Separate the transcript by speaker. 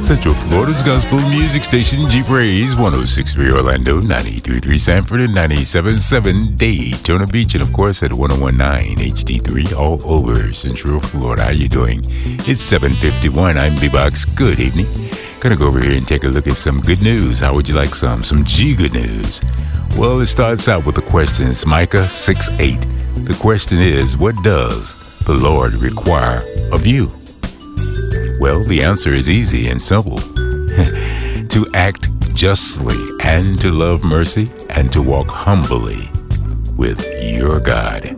Speaker 1: Central Florida's gospel music station, G-Praise, 106.3 Orlando, 93.3 Sanford, and 97.7 Daytona Beach, and of course at 101.9 HD3 all over Central Florida. How you doing? It's 7:51. I'm B-Box. Good evening. Gonna go over here and take a look at some good news. How would you like some G good news? Well, it starts out with the question. It's Micah 6:8. The question is, what does the Lord require of you? Well, the answer is easy and simple. To act justly and to love mercy and to walk humbly with your God.